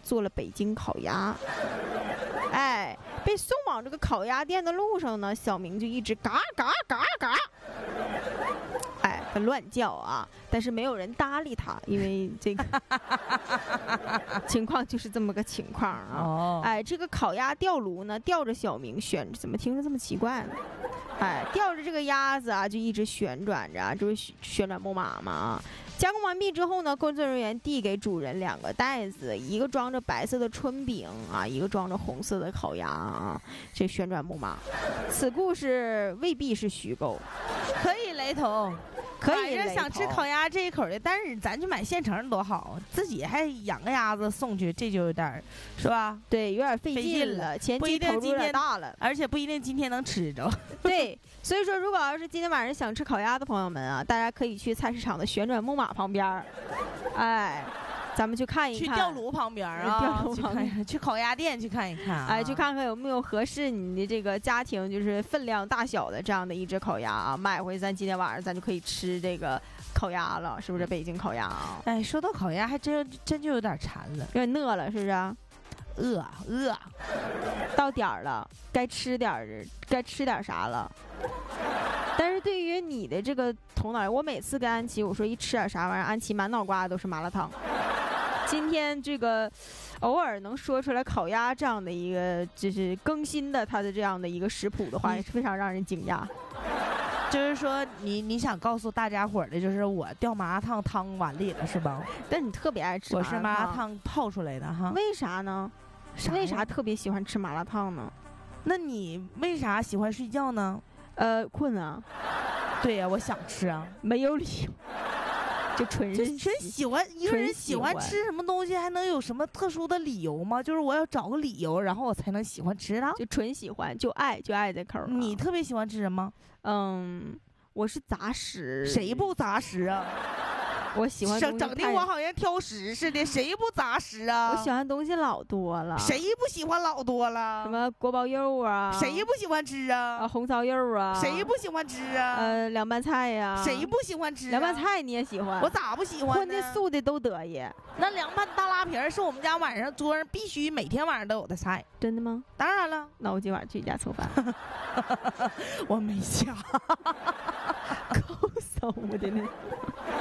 做了北京烤鸭。哎，被送往这个烤鸭店的路上呢，小明就一直嘎嘎嘎嘎，哎，他乱叫啊，但是没有人搭理他，因为这个情况就是这么个情况啊。 哦， 哎，这个烤鸭吊炉呢，吊着小明旋，怎么听着这么奇怪呢？哎，吊着这个鸭子啊，就一直旋转着，就是旋转木马嘛。加工完毕之后呢，工作人员递给主人2个袋子，一个装着白色的春饼啊，一个装着红色的烤鸭啊。这旋转木马，此故事未必是虚构， 可以雷同。 可以雷同。 想吃烤鸭这一口的，但是咱去买现成多好，自己还养个鸭子送去，这就有点是吧？ 对，有点费劲了，前期投入有点大了， 而且不一定今天能吃着。 对，所以说如果要是今天晚上想吃烤鸭的朋友们啊，大家可以去菜市场的旋转木马旁边，哎，咱们去看一看， 去吊炉旁边啊， 吊炉旁边， 去烤鸭店去看一看， 哎，去看看有没有合适你的这个家庭就是分量大小的这样的一只烤鸭啊，买回咱今天晚上咱就可以吃这个烤鸭了，是不是北京烤鸭啊？ 哎，说到烤鸭还真就有点馋了， 有点饿了，是不是？ 饿， 到点儿了，该吃点啥了。但是对于你的这个头脑，我每次跟安琪我说一吃点啥玩意儿，安琪满脑瓜都是麻辣烫。今天这个偶尔能说出来烤鸭这样的一个就是更新的它的这样的一个食谱的话，也是非常让人惊讶。 就是说你想告诉大家伙的，就是我掉麻辣烫汤碗里了，是吧？ 但你特别爱吃麻辣烫， 我是麻辣烫泡出来的哈。 为啥呢？为啥特别喜欢吃麻辣烫呢？ 那你为啥喜欢睡觉呢？ 困啊。 对呀，我想吃啊， 没有理由。就纯喜欢一个人喜欢吃什么东西，还能有什么特殊的理由吗？就是我要找个理由，然后我才能喜欢吃它。 就纯喜欢，就爱这口。 你特别喜欢吃什么？ 我是杂食。 谁不杂食啊？ 我喜欢整的我好像挑食似的，谁不杂食啊？ 我喜欢东西老多了， 谁不喜欢老多了？ 什么锅包肉啊？ 谁不喜欢吃啊？ 红烧肉啊？ 谁不喜欢吃啊？ 凉拌菜呀？ 谁不喜欢吃？ 凉拌菜你也喜欢？ 我咋不喜欢呢？ 荤的素的都得意。 那凉拌大拉皮是我们家晚上桌上必须每天晚上都有的菜。 真的吗？ 当然了。 那我今晚去你家做饭。 我没下。 够骚的呢。